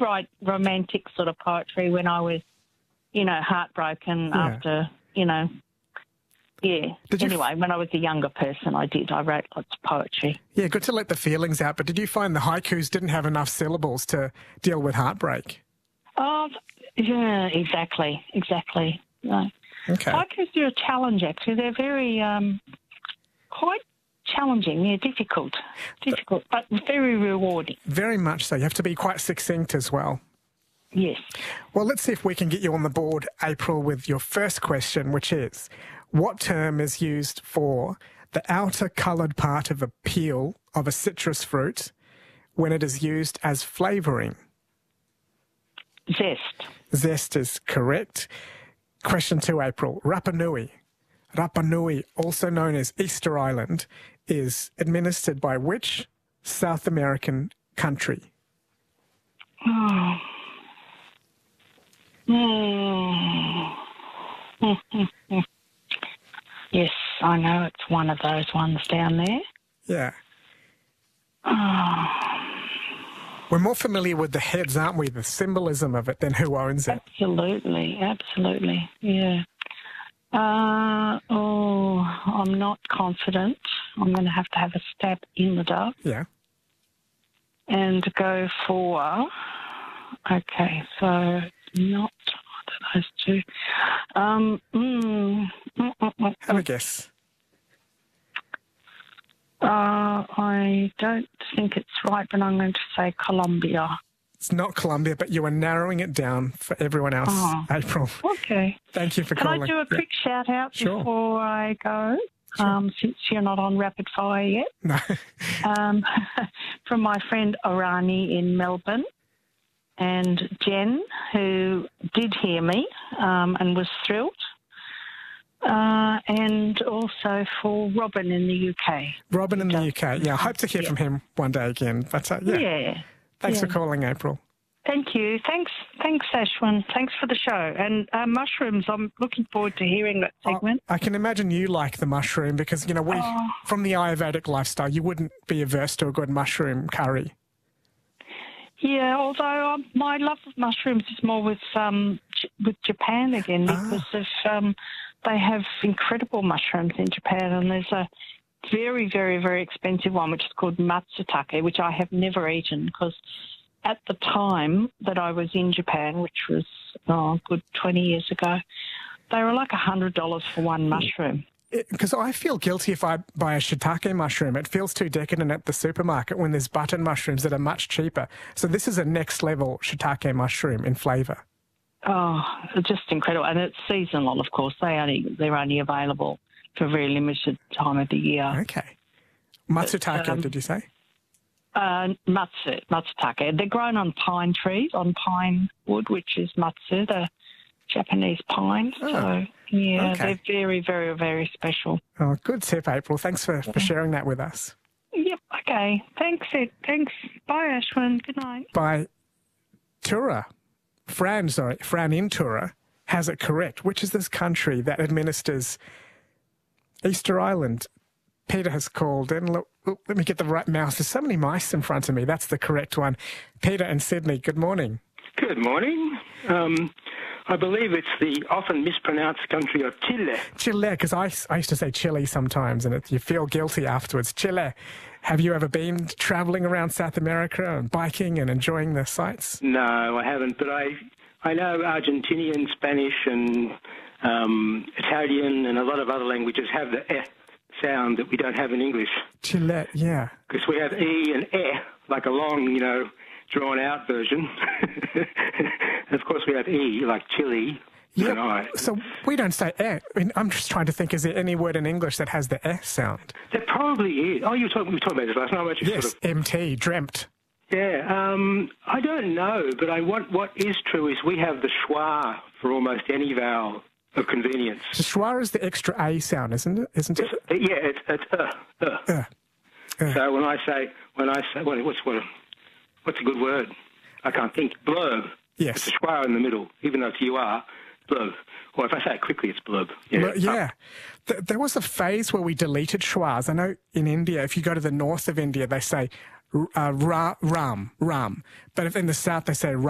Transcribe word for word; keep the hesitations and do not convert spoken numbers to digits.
write romantic sort of poetry when I was, you know, heartbroken Yeah. after, you know, yeah. Did you Anyway, f- when I was a younger person, I did. I wrote lots of poetry. Yeah, good to let the feelings out, but did you find the haikus didn't have enough syllables to deal with heartbreak? Oh, yeah, exactly, exactly. No. Okay. Haikus are a challenge, actually. They're very, um, quite challenging. They're difficult, difficult, but very rewarding. Very much so. You have to be quite succinct as well. Yes. Well, let's see if we can get you on the board, April, with your first question, which is, what term is used for the outer coloured part of a peel of a citrus fruit when it is used as flavouring? Zest. Zest is correct. Question two, April. Rapa Nui. Rapa Nui, also known as Easter Island, is administered by which South American country? Oh. Mm. Yes, I know it's one of those ones down there. Yeah. Oh. We're more familiar with the heads, aren't we? The symbolism of it than who owns it. Absolutely, absolutely, yeah. Uh, oh, I'm not confident. I'm going to have to have a stab in the dark. Yeah. And go for, okay, so not those two. Um, mm, mm, mm, mm, Have a guess. Uh, I don't think it's right, but I'm going to say Colombia. It's not Colombia, but you are narrowing it down for everyone else, Oh. April. Okay. Thank you for Can calling. I do a quick shout out Sure. before I go? Sure. Um, since you're not on rapid fire yet. No. Um, from my friend Arani in Melbourne and Jen, who did hear me um, and was thrilled. Uh, and also for Robin in the U K. Robin in the U K. Yeah, I hope to hear Yeah. from him one day again. But uh, yeah. Yeah. Thanks yeah. for calling, April. Thank you. Thanks, thanks, Ashwin. Thanks for the show. And uh, mushrooms, I'm looking forward to hearing that segment. I, I can imagine you like the mushroom because, you know, we Oh. from the Ayurvedic lifestyle, you wouldn't be averse to a good mushroom curry. Yeah, although um, my love of mushrooms is more with um, J- with Japan again because Ah. of um, they have incredible mushrooms in Japan, and there's a very, very, very expensive one which is called matsutake, which I have never eaten because at the time that I was in Japan, which was oh, a good twenty years ago, they were like one hundred dollars for one mushroom. Because I feel guilty if I buy a shiitake mushroom. It feels too decadent at the supermarket when there's button mushrooms that are much cheaper. So this is a next level shiitake mushroom in flavour. Oh, it's just incredible. And it's seasonal, of course. They only, they're only available for a very limited time of the year. Okay. Matsutake, um, did you say? Uh, matsu, matsutake. They're grown on pine trees, on pine wood, which is matsu, the Japanese pine. Oh, so, yeah, okay. they're very, very, very special. Oh, good tip, April. Thanks for, for sharing that with us. Yep, okay. Thanks, Ed. Thanks. Bye, Ashwin. Good night. By Tura, Fran, sorry, Fran in Tura has it correct. Which is this country that administers Easter Island? Peter has called in. Look, look, let me get the right mouse. There's so many mice in front of me. That's the correct one. Peter in Sydney, good morning. Good morning. Um, I believe it's the often mispronounced country of Chile. Chile, because I, I used to say Chile sometimes, and it, you feel guilty afterwards. Chile. Have you ever been travelling around South America and biking and enjoying the sights? No, I haven't, but I I know Argentinian, Spanish, and um, Italian, and a lot of other languages have the eh sound that we don't have in English. Chile, yeah. Because we have e and eh, like a long, you know, drawn-out version. And of course, we have e, like chili. And I. So we don't say eh. I mean, I'm just trying to think, is there any word in English that has the eh sound? There probably is. Oh, you were talking, we were talking about this last night, weren't you? Yes, Sort of, M T, dreamt. yeah, um, I don't know, but I want, what is true is we have the schwa for almost any vowel of convenience. So schwa is the extra A sound, isn't it? Isn't it? It's, yeah, it's, it's uh, uh. Uh, uh. So when I say, when I say, what, what's, what, what's a good word? I can't think. Blurb. Yes. It's a schwa in the middle, even though it's you are, blurb. Or if I say it quickly, it's blurb. Yeah. Well, yeah. Th- there was a phase where we deleted schwas. I know in India, if you go to the north of India, they say uh, ra, ram, ram. But if in the south, they say